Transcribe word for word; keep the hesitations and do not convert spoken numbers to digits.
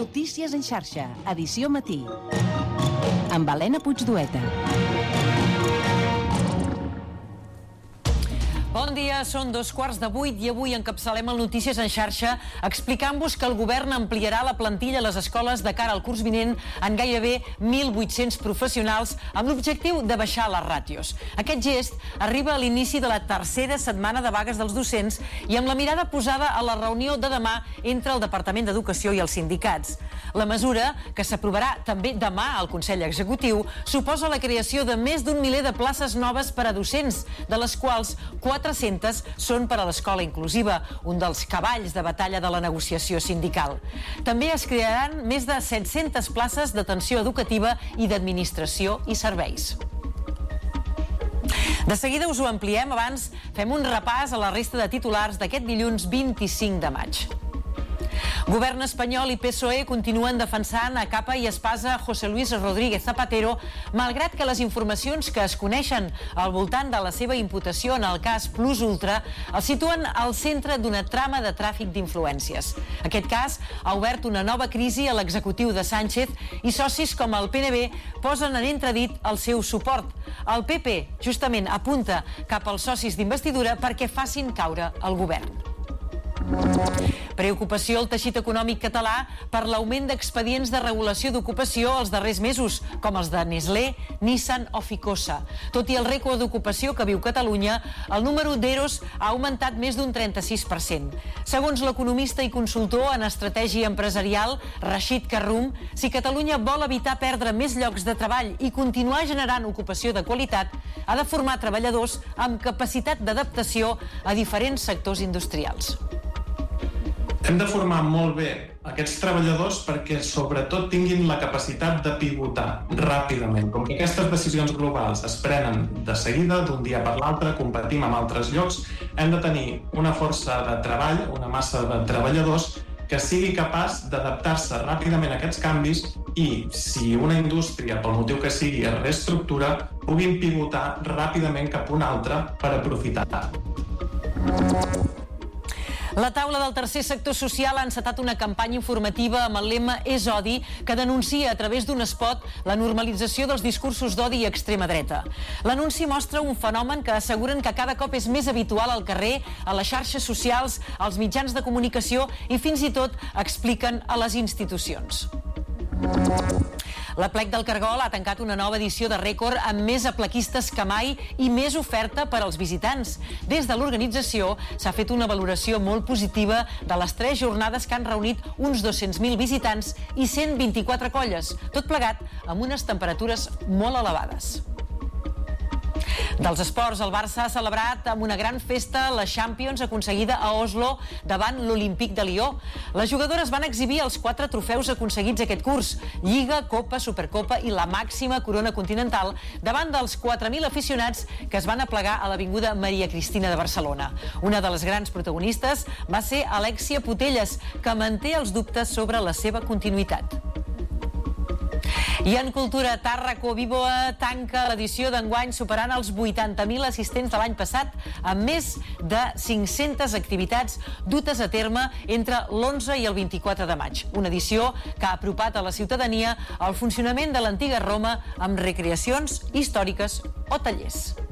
Notícies en xarxa, edició matí. Amb Helena Puigdueta. Bon dia, són dos quarts de vuit i avui encapçalem el Notícies en xarxa explicant-vos que el govern ampliarà la plantilla a les escoles de cara al curs vinent en gairebé mil vuit-cents professionals amb l'objectiu de baixar les ràtios. Aquest gest arriba a l'inici de la tercera setmana de vagues dels docents i amb la mirada posada a la reunió de demà entre el Departament d'Educació i els sindicats. La mesura, que s'aprovarà també demà al Consell Executiu, suposa la creació de més d'un miler de places noves per a docents, de les quals quatre-centes són per a l'escola inclusiva, un dels cavalls de batalla de la negociació sindical. També es crearan més de set-centes places d'atenció educativa i d'administració i serveis. De seguida us ho ampliem, abans fem un repàs a la resta de titulars d'aquest dilluns vint-i-cinc de maig. Govern espanyol i P S O E continuen defensant a capa i espasa José Luis Rodríguez Zapatero, malgrat que les informacions que es coneixen al voltant de la seva imputació en el cas Plus Ultra el situen al centre d'una trama de tràfic d'influències. Aquest cas ha obert una nova crisi a l'executiu de Sánchez i socis com el P N B posen en entredit el seu suport. El P P justament apunta cap als socis d'investidura perquè facin caure el govern. Preocupació al teixit econòmic català per l'augment d'expedients de regulació d'ocupació els darrers mesos, com els de Nestlé, Nissan o Ficosa. Tot i el rècord d'ocupació que viu Catalunya, el número d'EROs ha augmentat més d'un trenta-sis per cent. Segons l'economista i consultor en estratègia empresarial, Rashid Karroum, si Catalunya vol evitar perdre més llocs de treball i continuar generant ocupació de qualitat, ha de formar treballadors amb capacitat d'adaptació a diferents sectors industrials. Hem de formar molt bé aquests treballadors perquè sobretot tinguin la capacitat de pivotar ràpidament. Com que aquestes decisions globals es prenen de seguida, d'un dia per l'altre, competim amb altres llocs, hem de tenir una força de treball, una massa de treballadors que sigui capaç d'adaptar-se ràpidament a aquests canvis i, si una indústria, pel motiu que sigui, es reestructura, puguin pivotar ràpidament cap a una altra per aprofitar. La taula del tercer sector social ha encetat una campanya informativa amb el lema És odi, que denuncia a través d'un spot la normalització dels discursos d'odi i extrema dreta. L'anunci mostra un fenomen que asseguren que cada cop és més habitual al carrer, a les xarxes socials, als mitjans de comunicació i fins i tot expliquen a les institucions. L'Aplec del Cargol ha tancat una nova edició de rècord amb més aplequistes que mai i més oferta per als visitants. Des de l'organització s'ha fet una valoració molt positiva de les tres jornades que han reunit uns dos-cents mil visitants i cent vint-i-quatre colles, tot plegat amb unes temperatures molt elevades. Dels esports, el Barça ha celebrat amb una gran festa la Champions aconseguida a Oslo davant l'Olímpic de Lió. Les jugadores van exhibir els quatre trofeus aconseguits aquest curs: Lliga, Copa, Supercopa i la màxima corona continental davant dels quatre mil aficionats que es van aplegar a l'Avinguda Maria Cristina de Barcelona. Una de les grans protagonistes va ser Alexia Putellas, que manté els dubtes sobre la seva continuïtat. I en cultura, Tàrraco Vivoa tanca l'edició d'enguany superant els vuitanta mil assistents de l'any passat amb més de cinc-centes activitats dutes a terme entre l'onze i el vint-i-quatre de maig. Una edició que ha apropat a la ciutadania el funcionament de l'antiga Roma amb recreacions històriques o tallers.